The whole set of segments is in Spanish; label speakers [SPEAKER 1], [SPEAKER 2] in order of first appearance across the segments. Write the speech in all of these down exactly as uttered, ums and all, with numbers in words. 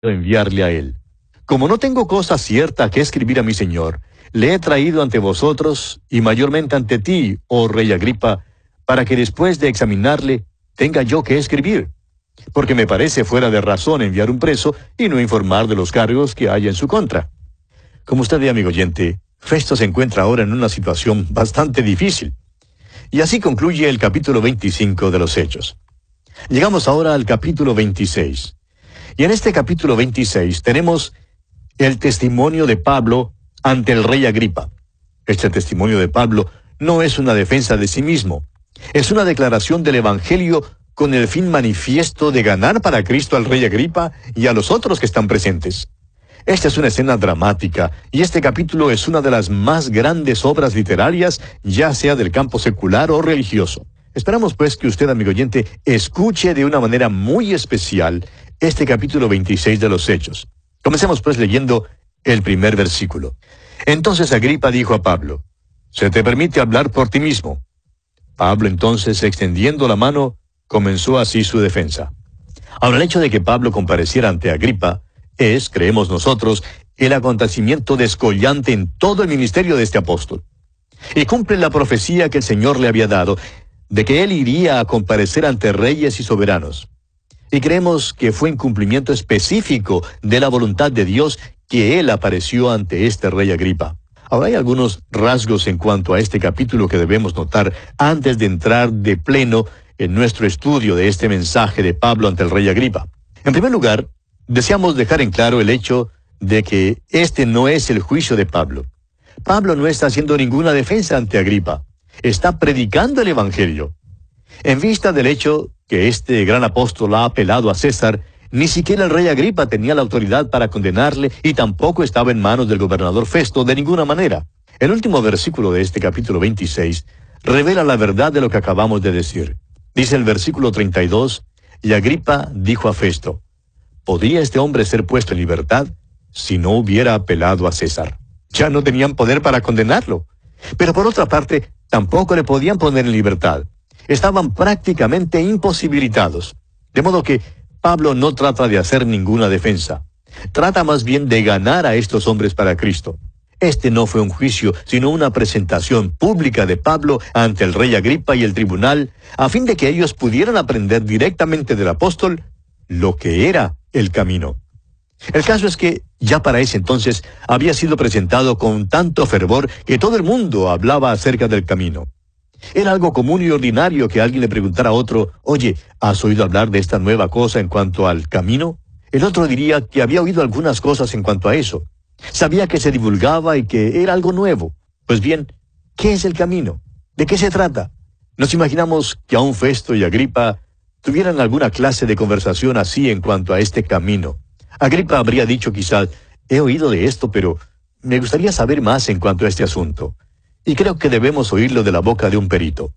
[SPEAKER 1] enviarle a él. Como no tengo cosa cierta que escribir a mi señor, le he traído ante vosotros, y mayormente ante ti, oh rey Agripa, para que después de examinarle, tenga yo que escribir. Porque me parece fuera de razón enviar un preso y no informar de los cargos que hay en su contra. Como usted ve, amigo oyente, Festo se encuentra ahora en una situación bastante difícil. Y así concluye el capítulo veinticinco de los Hechos. Llegamos ahora al capítulo veintiséis. Y en este capítulo veintiséis tenemos el testimonio de Pablo ante el rey Agripa. Este testimonio de Pablo no es una defensa de sí mismo. Es una declaración del Evangelio con el fin manifiesto de ganar para Cristo al rey Agripa y a los otros que están presentes. Esta es una escena dramática, y este capítulo es una de las más grandes obras literarias, ya sea del campo secular o religioso. Esperamos pues que usted, amigo oyente, escuche de una manera muy especial este capítulo veintiséis de los Hechos. Comencemos pues leyendo el primer versículo. Entonces Agripa dijo a Pablo: «Se te permite hablar por ti mismo». Pablo entonces, extendiendo la mano, comenzó así su defensa. Ahora, el hecho de que Pablo compareciera ante Agripa es, creemos nosotros, el acontecimiento descollante en todo el ministerio de este apóstol. Y cumple la profecía que el Señor le había dado, de que él iría a comparecer ante reyes y soberanos. Y creemos que fue en cumplimiento específico de la voluntad de Dios que él apareció ante este rey Agripa. Ahora hay algunos rasgos en cuanto a este capítulo que debemos notar antes de entrar de pleno en nuestro estudio de este mensaje de Pablo ante el rey Agripa. En primer lugar, deseamos dejar en claro el hecho de que este no es el juicio de Pablo. Pablo no está haciendo ninguna defensa ante Agripa. Está predicando el Evangelio. En vista del hecho que este gran apóstol ha apelado a César, ni siquiera el rey Agripa tenía la autoridad para condenarle y tampoco estaba en manos del gobernador Festo de ninguna manera. El último versículo de este capítulo veintiséis revela la verdad de lo que acabamos de decir. Dice el versículo treinta y dos, y Agripa dijo a Festo: ¿podría este hombre ser puesto en libertad si no hubiera apelado a César? Ya no tenían poder para condenarlo. Pero por otra parte, tampoco le podían poner en libertad. Estaban prácticamente imposibilitados. De modo que Pablo no trata de hacer ninguna defensa. Trata más bien de ganar a estos hombres para Cristo. Este no fue un juicio, sino una presentación pública de Pablo ante el rey Agripa y el tribunal, a fin de que ellos pudieran aprender directamente del apóstol lo que era el camino. El caso es que ya para ese entonces había sido presentado con tanto fervor que todo el mundo hablaba acerca del camino. Era algo común y ordinario que alguien le preguntara a otro: «Oye, ¿has oído hablar de esta nueva cosa en cuanto al camino?». El otro diría que había oído algunas cosas en cuanto a eso. Sabía que se divulgaba y que era algo nuevo. Pues bien, ¿qué es el camino? ¿De qué se trata? Nos imaginamos que aún Festo y Agripa tuvieran alguna clase de conversación así en cuanto a este camino. Agripa habría dicho quizás: «He oído de esto, pero me gustaría saber más en cuanto a este asunto». Y creo que debemos oírlo de la boca de un perito.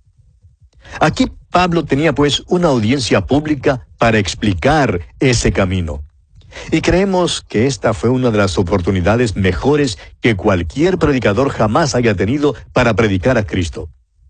[SPEAKER 1] Aquí Pablo tenía pues una audiencia pública para explicar ese camino. Y creemos que esta fue una de las oportunidades mejores que cualquier predicador jamás haya tenido para predicar a Cristo.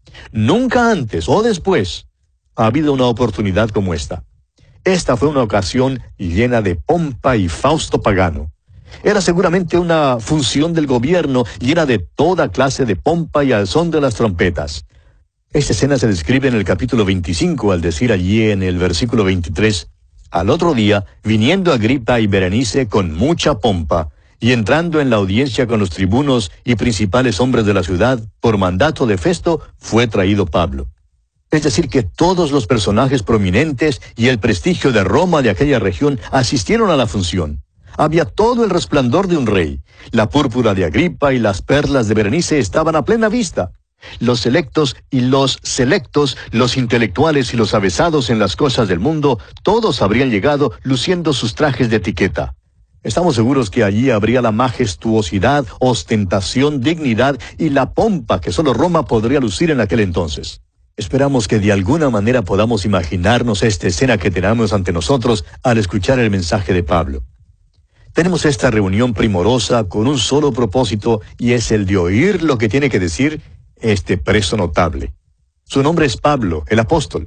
[SPEAKER 1] Nunca antes o después ha habido una oportunidad como esta. Esta fue una ocasión llena de pompa y fausto pagano. Era seguramente una función del gobierno llena de toda clase de pompa y al son de las trompetas. Esta escena se describe en el capítulo veinticinco al decir allí en el versículo veintitrés: «Al otro día, viniendo Agripa y Berenice con mucha pompa, y entrando en la audiencia con los tribunos y principales hombres de la ciudad, por mandato de Festo, fue traído Pablo». Es decir, que todos los personajes prominentes y el prestigio de Roma de aquella región asistieron a la función. Había todo el resplandor de un rey. La púrpura de Agripa y las perlas de Berenice estaban a plena vista. Los selectos y los selectos, los intelectuales y los avesados en las cosas del mundo, todos habrían llegado luciendo sus trajes de etiqueta. Estamos seguros que allí habría la majestuosidad, ostentación, dignidad y la pompa que solo Roma podría lucir en aquel entonces. Esperamos que de alguna manera podamos imaginarnos esta escena que tenemos ante nosotros al escuchar el mensaje de Pablo. Tenemos esta reunión primorosa con un solo propósito, y es el de oír lo que tiene que decir este preso notable. Su nombre es Pablo, el apóstol.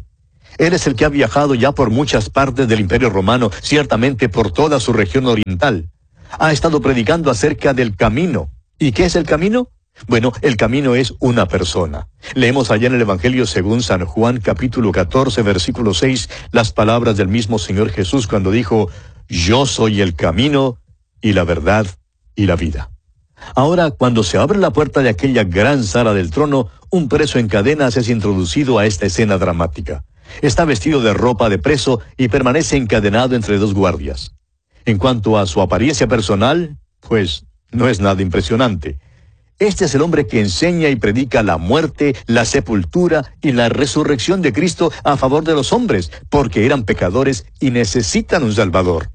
[SPEAKER 1] Él es el que ha viajado ya por muchas partes del Imperio Romano, ciertamente por toda su región oriental. Ha estado predicando acerca del camino. ¿Y qué es el camino? Bueno, el camino es una persona. Leemos allá en el Evangelio según San Juan, capítulo catorce, versículo seis, las palabras del mismo Señor Jesús cuando dijo, «Yo soy el camino y la verdad y la vida». Ahora, cuando se abre la puerta de aquella gran sala del trono, un preso en cadenas es introducido a esta escena dramática. Está vestido de ropa de preso y permanece encadenado entre dos guardias. En cuanto a su apariencia personal, pues no es nada impresionante. Este es el hombre que enseña y predica la muerte, la sepultura y la resurrección de Cristo a favor de los hombres, porque eran pecadores y necesitan un Salvador.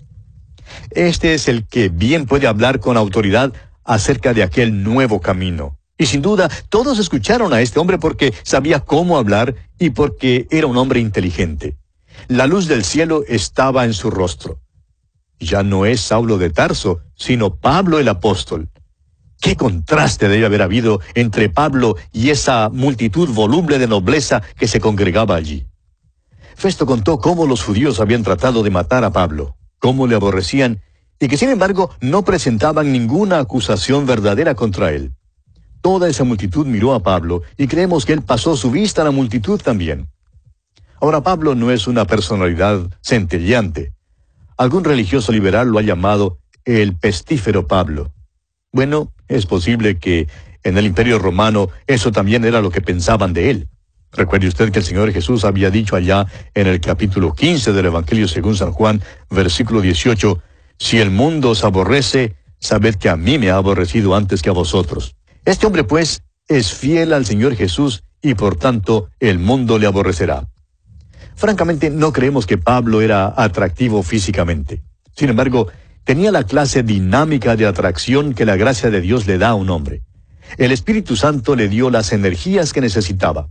[SPEAKER 1] Este es el que bien puede hablar con autoridad acerca de aquel nuevo camino. Y sin duda, todos escucharon a este hombre porque sabía cómo hablar y porque era un hombre inteligente. La luz del cielo estaba en su rostro. Ya no es Saulo de Tarso, sino Pablo el apóstol. ¡Qué contraste debe haber habido entre Pablo y esa multitud voluble de nobleza que se congregaba allí! Festo contó cómo los judíos habían tratado de matar a Pablo, cómo le aborrecían, y que sin embargo no presentaban ninguna acusación verdadera contra él. Toda esa multitud miró a Pablo, y creemos que él pasó su vista a la multitud también. Ahora, Pablo no es una personalidad centelleante. Algún religioso liberal lo ha llamado el pestífero Pablo. Bueno, es posible que en el Imperio Romano eso también era lo que pensaban de él. Recuerde usted que el Señor Jesús había dicho allá en el capítulo quince del Evangelio según San Juan, versículo dieciocho, «Si el mundo os aborrece, sabed que a mí me ha aborrecido antes que a vosotros». Este hombre, pues, es fiel al Señor Jesús y por tanto el mundo le aborrecerá. Francamente, no creemos que Pablo era atractivo físicamente. Sin embargo, tenía la clase dinámica de atracción que la gracia de Dios le da a un hombre. El Espíritu Santo le dio las energías que necesitaba.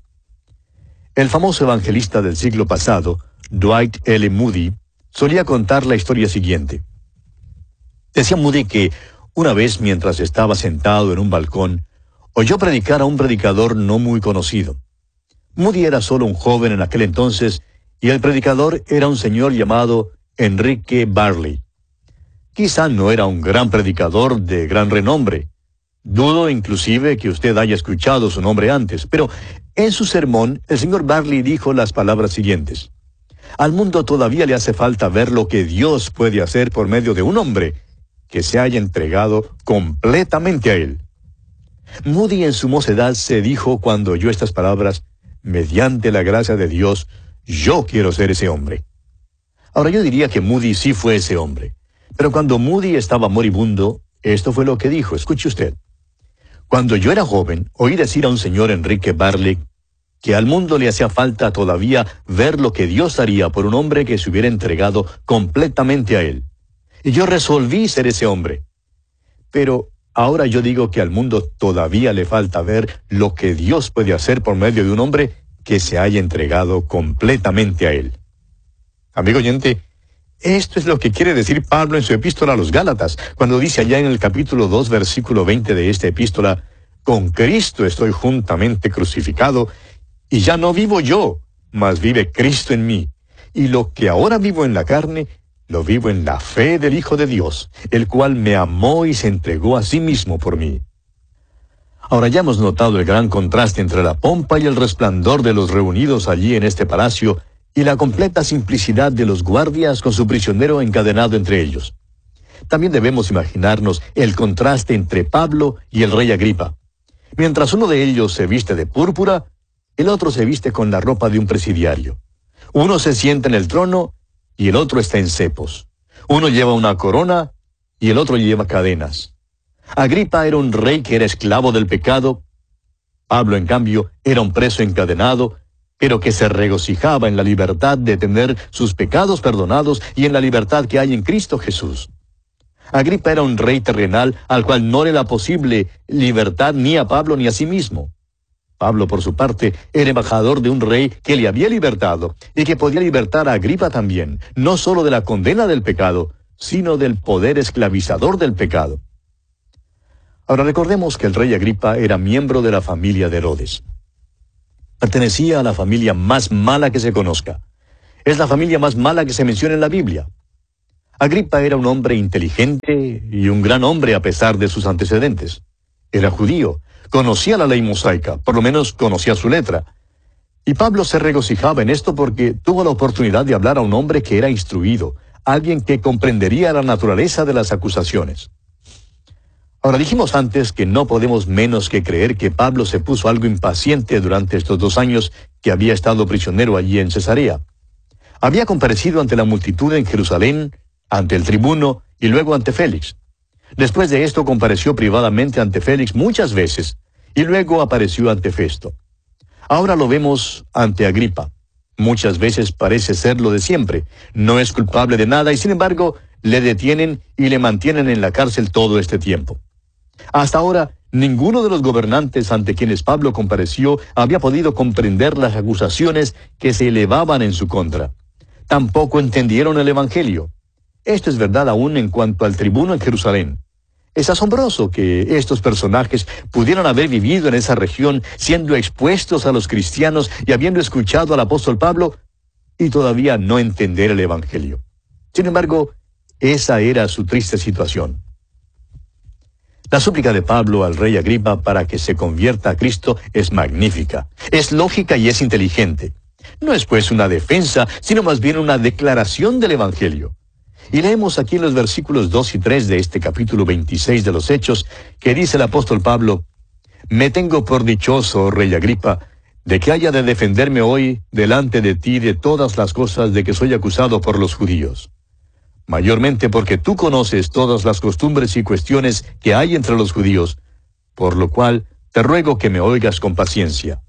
[SPEAKER 1] El famoso evangelista del siglo pasado, Dwight L. Moody, solía contar la historia siguiente. Decía Moody que una vez, mientras estaba sentado en un balcón, oyó predicar a un predicador no muy conocido. Moody era solo un joven en aquel entonces, y el predicador era un señor llamado Enrique Barley. Quizá no era un gran predicador de gran renombre. Dudo inclusive que usted haya escuchado su nombre antes, pero en su sermón el señor Barley dijo las palabras siguientes. Al mundo todavía le hace falta ver lo que Dios puede hacer por medio de un hombre que se haya entregado completamente a él. Moody en su mocedad se dijo cuando oyó estas palabras, mediante la gracia de Dios, yo quiero ser ese hombre. Ahora yo diría que Moody sí fue ese hombre. Pero cuando Moody estaba moribundo, esto fue lo que dijo, escuche usted. Cuando yo era joven, oí decir a un señor Enrique Barley que al mundo le hacía falta todavía ver lo que Dios haría por un hombre que se hubiera entregado completamente a él. Y yo resolví ser ese hombre. Pero ahora yo digo que al mundo todavía le falta ver lo que Dios puede hacer por medio de un hombre que se haya entregado completamente a él. Amigo oyente, esto es lo que quiere decir Pablo en su epístola a los Gálatas, cuando dice allá en el capítulo dos, versículo veinte de esta epístola, «Con Cristo estoy juntamente crucificado, y ya no vivo yo, mas vive Cristo en mí. Y lo que ahora vivo en la carne, lo vivo en la fe del Hijo de Dios, el cual me amó y se entregó a sí mismo por mí». Ahora ya hemos notado el gran contraste entre la pompa y el resplandor de los reunidos allí en este palacio, y la completa simplicidad de los guardias con su prisionero encadenado entre ellos. También debemos imaginarnos el contraste entre Pablo y el rey Agripa. Mientras uno de ellos se viste de púrpura, el otro se viste con la ropa de un presidiario. Uno se sienta en el trono y el otro está en cepos. Uno lleva una corona y el otro lleva cadenas. Agripa era un rey que era esclavo del pecado. Pablo, en cambio, era un preso encadenado, pero que se regocijaba en la libertad de tener sus pecados perdonados y en la libertad que hay en Cristo Jesús. Agripa era un rey terrenal al cual no le era posible libertad ni a Pablo ni a sí mismo. Pablo, por su parte, era embajador de un rey que le había libertado y que podía libertar a Agripa también, no solo de la condena del pecado, sino del poder esclavizador del pecado. Ahora recordemos que el rey Agripa era miembro de la familia de Herodes. Pertenecía a la familia más mala que se conozca. Es la familia más mala que se menciona en la Biblia. Agripa era un hombre inteligente y un gran hombre a pesar de sus antecedentes. Era judío, conocía la ley mosaica, por lo menos conocía su letra. Y Pablo se regocijaba en esto porque tuvo la oportunidad de hablar a un hombre que era instruido, alguien que comprendería la naturaleza de las acusaciones. Ahora, dijimos antes que no podemos menos que creer que Pablo se puso algo impaciente durante estos dos años que había estado prisionero allí en Cesarea. Había comparecido ante la multitud en Jerusalén, ante el tribuno y luego ante Félix. Después de esto compareció privadamente ante Félix muchas veces y luego apareció ante Festo. Ahora lo vemos ante Agripa. Muchas veces parece ser lo de siempre. No es culpable de nada y sin embargo le detienen y le mantienen en la cárcel todo este tiempo. Hasta ahora, ninguno de los gobernantes ante quienes Pablo compareció había podido comprender las acusaciones que se elevaban en su contra. Tampoco entendieron el Evangelio. Esto es verdad aún en cuanto al tribuno en Jerusalén. Es asombroso que estos personajes pudieran haber vivido en esa región siendo expuestos a los cristianos y habiendo escuchado al apóstol Pablo y todavía no entender el Evangelio. Sin embargo, esa era su triste situación. La súplica de Pablo al rey Agripa para que se convierta a Cristo es magnífica, es lógica y es inteligente. No es pues una defensa, sino más bien una declaración del Evangelio. Y leemos aquí en los versículos dos y tres de este capítulo veintiséis de los Hechos, que dice el apóstol Pablo: «Me tengo por dichoso, rey Agripa, de que haya de defenderme hoy delante de ti de todas las cosas de que soy acusado por los judíos. Mayormente porque tú conoces todas las costumbres y cuestiones que hay entre los judíos, por lo cual te ruego que me oigas con paciencia».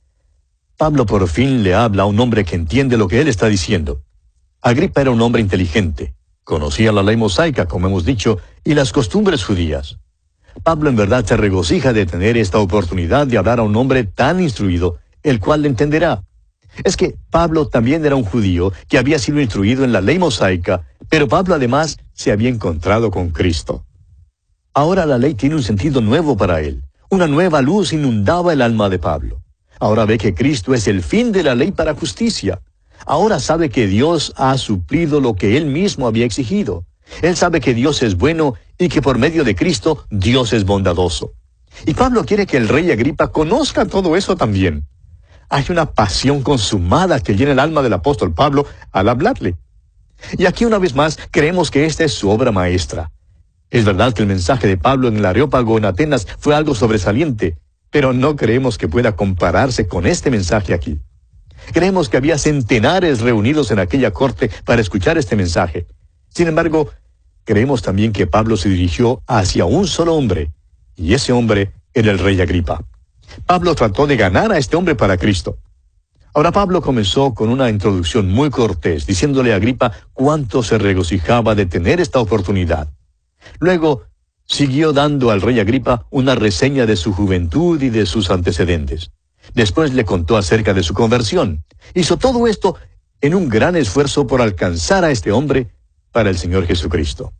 [SPEAKER 1] Pablo por fin le habla a un hombre que entiende lo que él está diciendo. Agripa era un hombre inteligente. Conocía la ley mosaica, como hemos dicho, y las costumbres judías. Pablo en verdad se regocija de tener esta oportunidad de hablar a un hombre tan instruido, el cual le entenderá. Es que Pablo también era un judío que había sido instruido en la ley mosaica, pero Pablo además se había encontrado con Cristo. Ahora la ley tiene un sentido nuevo para él. Una nueva luz inundaba el alma de Pablo. Ahora ve que Cristo es el fin de la ley para justicia. Ahora sabe que Dios ha suplido lo que él mismo había exigido. Él sabe que Dios es bueno y que por medio de Cristo Dios es bondadoso. Y Pablo quiere que el rey Agripa conozca todo eso también. Hay una pasión consumada que llena el alma del apóstol Pablo al hablarle. Y aquí una vez más creemos que esta es su obra maestra. Es verdad que el mensaje de Pablo en el Areópago en Atenas fue algo sobresaliente, pero no creemos que pueda compararse con este mensaje aquí. Creemos que había centenares reunidos en aquella corte para escuchar este mensaje. Sin embargo, creemos también que Pablo se dirigió hacia un solo hombre, y ese hombre era el rey Agripa. Pablo trató de ganar a este hombre para Cristo. Ahora Pablo comenzó con una introducción muy cortés, diciéndole a Agripa cuánto se regocijaba de tener esta oportunidad. Luego, siguió dando al rey Agripa una reseña de su juventud y de sus antecedentes. Después le contó acerca de su conversión. Hizo todo esto en un gran esfuerzo por alcanzar a este hombre para el Señor Jesucristo.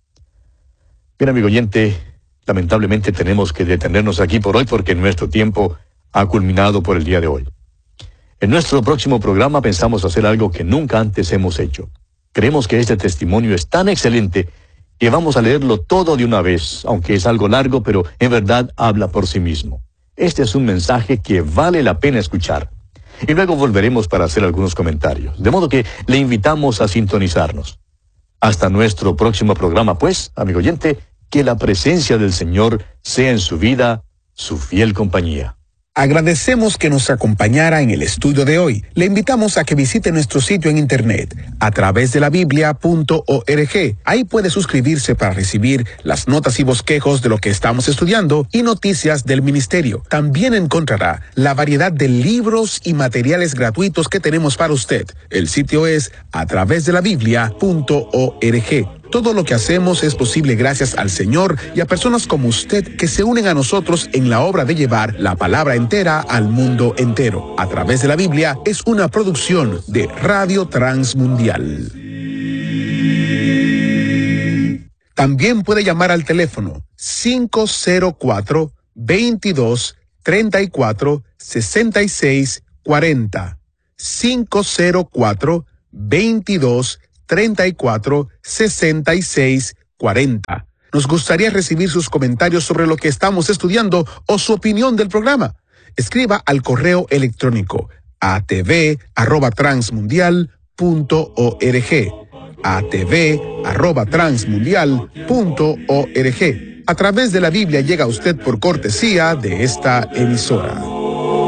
[SPEAKER 1] Bien, amigo oyente, lamentablemente tenemos que detenernos aquí por hoy porque nuestro tiempo ha culminado por el día de hoy. En nuestro próximo programa pensamos hacer algo que nunca antes hemos hecho. Creemos que este testimonio es tan excelente que vamos a leerlo todo de una vez, aunque es algo largo, pero en verdad habla por sí mismo. Este es un mensaje que vale la pena escuchar. Y luego volveremos para hacer algunos comentarios. De modo que le invitamos a sintonizarnos. Hasta nuestro próximo programa, pues, amigo oyente, que la presencia del Señor sea en su vida su fiel compañía.
[SPEAKER 2] Agradecemos que nos acompañara en el estudio de hoy. Le invitamos a que visite nuestro sitio en internet a través de la biblia punto org. Ahí puede suscribirse para recibir las notas y bosquejos de lo que estamos estudiando y noticias del ministerio. También encontrará la variedad de libros y materiales gratuitos que tenemos para usted. El sitio es a través de la biblia punto org. Todo lo que hacemos es posible gracias al Señor y a personas como usted que se unen a nosotros en la obra de llevar la palabra entera al mundo entero. A través de la Biblia es una producción de Radio Transmundial. También puede llamar al teléfono cinco cero cuatro, veintidós, treinta y cuatro, sesenta y seis, cuarenta. cinco cero cuatro, veintidós, treinta y cuatro, sesenta y seis, cuarenta. Nos gustaría recibir sus comentarios sobre lo que estamos estudiando o su opinión del programa. Escriba al correo electrónico a t v arroba transmundial punto org, a t v arroba transmundial punto org. A través de la Biblia llega a usted por cortesía de esta emisora.